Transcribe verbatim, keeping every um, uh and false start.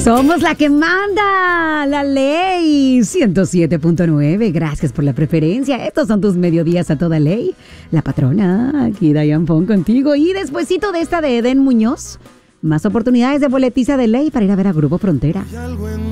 Somos la que manda, la ley ciento siete punto nueve. Gracias por la preferencia. Estos son tus mediodías a toda ley. La patrona, aquí Dayan Pon contigo. Y despuesito de esta de Eden Muñoz, más oportunidades de boletiza de ley para ir a ver a Grupo Frontera.